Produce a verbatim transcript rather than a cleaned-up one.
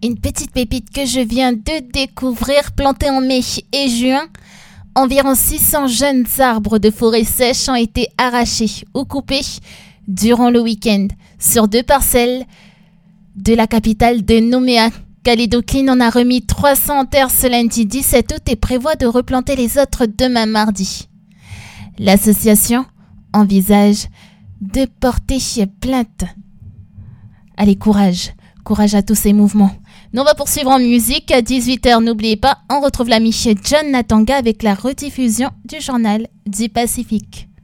une petite pépite que je viens de découvrir, plantée en mai et juin. Environ six cents jeunes arbres de forêt sèche ont été arrachés ou coupés durant le week-end sur deux parcelles de la capitale de Nouméa. Kalédo Clean en a remis trois cents en terre ce lundi dix-sept août et prévoit de replanter les autres demain mardi. L'association envisage de porter plainte. Allez, courage, courage à tous ces mouvements. Nous on va poursuivre en musique à dix-huit heures. N'oubliez pas, on retrouve l'ami John Natanga avec la rediffusion du journal du Pacifique.